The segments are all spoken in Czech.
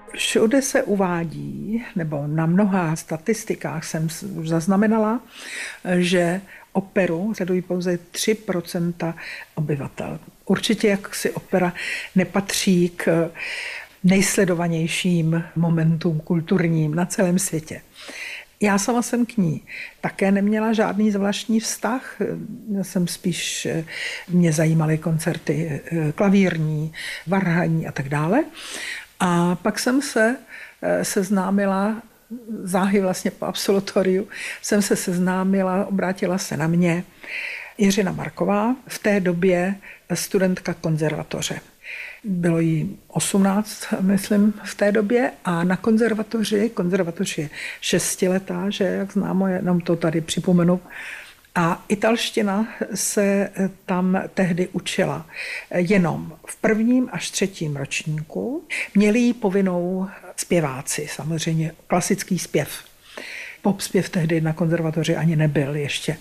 Všude se uvádí, nebo na mnoha statistikách jsem už zaznamenala, že operu sledují pouze 3% obyvatel. Určitě jaksi opera nepatří k nejsledovanějším momentům kulturním na celém světě. Já sama jsem k ní také neměla žádný zvláštní vztah. Mě zajímaly koncerty klavírní, varhanní a tak dále. A pak jsem se seznámila, záhy vlastně po absolutoriu, jsem se seznámila, obrátila se na mě Jiřina Marková, v té době studentka konzervatoře. Bylo jí 18, myslím, v té době a na konzervatoř je 6letá, že jak známo, jenom to tady připomenu. A italština se tam tehdy učila jenom v 1. až 3. ročníku. Měli ji povinnou zpěváci, samozřejmě klasický zpěv. Popspěv tehdy na konzervatoři ani nebyl ještě.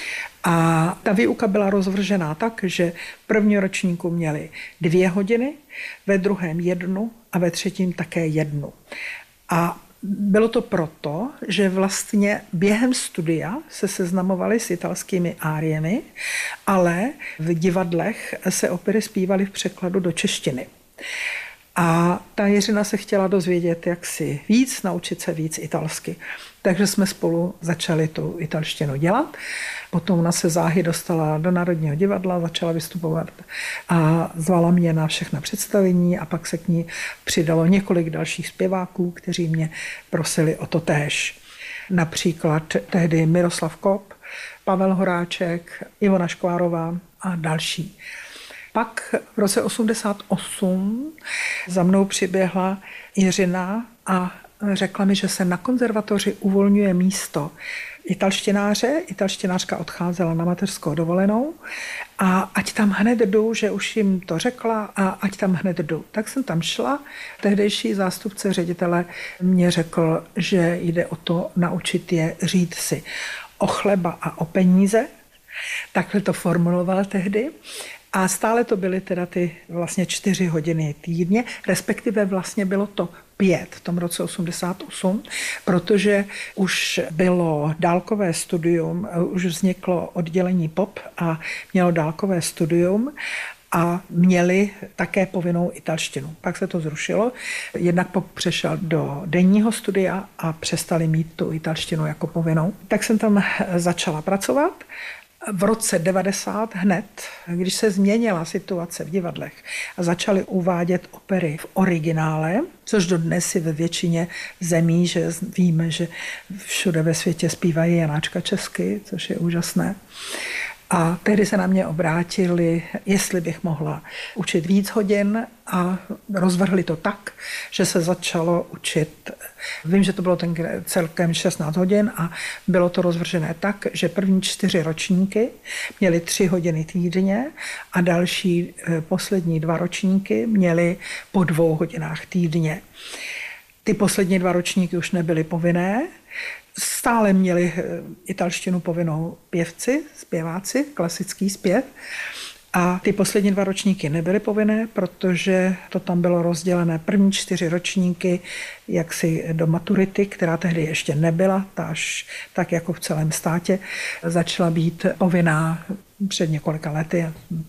A ta výuka byla rozvržená tak, že v 1. ročníku měli 2 hodiny, ve 2. 1 a ve 3. také 1. A bylo to proto, že vlastně během studia se seznamovali s italskými áriemi, ale v divadlech se opery zpívaly v překladu do češtiny. A ta Jiřina se chtěla dozvědět jaksi víc, naučit se víc italsky. Takže jsme spolu začali tu italštinu dělat. Potom ona se záhy dostala do Národního divadla, začala vystupovat a zvala mě na všechna představení a pak se k ní přidalo několik dalších zpěváků, kteří mě prosili o to též. Například tehdy Miroslav Kop, Pavel Horáček, Ivona Škvárová a další. Pak v roce 1988 za mnou přiběhla Jiřina a řekla mi, že se na konzervatoři uvolňuje místo italštináře. Italštinářka odcházela na mateřskou dovolenou a ať tam hned jdu, že už jim to řekla a ať tam hned jdu. Tak jsem tam šla. Tehdejší zástupce ředitele mě řekl, že jde o to naučit je říct si o chleba a o peníze. Takhle to formuloval tehdy. A stále to byly teda ty vlastně 4 hodiny týdně, respektive vlastně bylo to 5 v tom roce 88, protože už bylo dálkové studium, už vzniklo oddělení pop a mělo dálkové studium a měli také povinnou italštinu. Pak se to zrušilo, jednak pop přešel do denního studia a přestali mít tu italštinu jako povinnou. Tak jsem tam začala pracovat. V roce 90 hned, když se změnila situace v divadlech a začaly uvádět opery v originále, což dodnes je ve většině zemí, že víme, že všude ve světě zpívají Janáčka česky, což je úžasné. A tehdy se na mě obrátili, jestli bych mohla učit víc hodin a rozvrhli to tak, že se začalo učit. Vím, že to bylo celkem 16 hodin a bylo to rozvržené tak, že první 4 ročníky měly 3 hodiny týdně a další poslední 2 ročníky měly po 2 hodinách týdně. Ty poslední 2 ročníky už nebyly povinné, stále měli italštinu povinnou pěvci, zpěváci, klasický zpěv. A ty poslední 2 ročníky nebyly povinné, protože to tam bylo rozdělené první 4 ročníky jaksi do maturity, která tehdy ještě nebyla, až tak jako v celém státě začala být povinná před několika lety.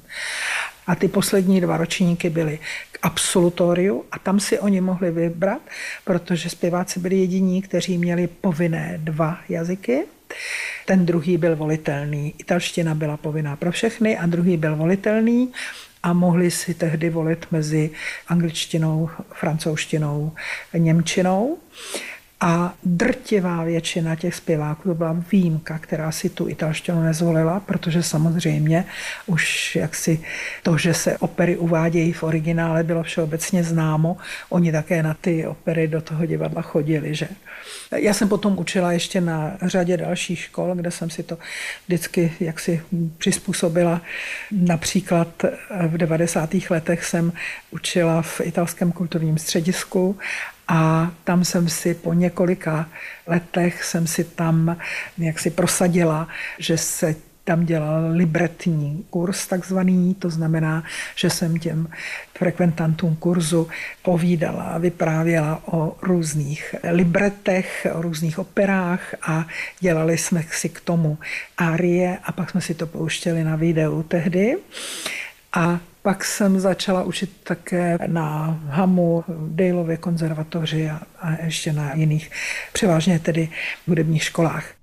A ty poslední 2 ročníky byly k absolutoriu a tam si oni mohli vybrat, protože zpěváci byli jediní, kteří měli povinné 2 jazyky. Ten druhý byl volitelný. Italština byla povinná pro všechny a druhý byl volitelný a mohli si tehdy volit mezi angličtinou, francouzštinou, němčinou. A drtivá většina těch zpěváků, to byla výjimka, která si tu italštinu nezvolila, protože samozřejmě už jaksi to, že se opery uvádějí v originále, bylo všeobecně známo. Oni také na ty opery do toho divadla chodili, že? Já jsem potom učila ještě na řadě dalších škol, kde jsem si to vždycky jaksi přizpůsobila. Například v 90. letech jsem učila v italském kulturním středisku a tam jsem si po několika letech jsem si tam jaksi prosadila, že se tam dělal libretní kurz takzvaný, to znamená, že jsem těm frekventantům kurzu povídala, vyprávěla o různých libretech, o různých operách a dělali jsme si k tomu árie a pak jsme si to pouštěli na videu tehdy. A pak jsem začala učit také na Hamu, Daleově konzervatoři a ještě na jiných, převážně tedy hudebních školách.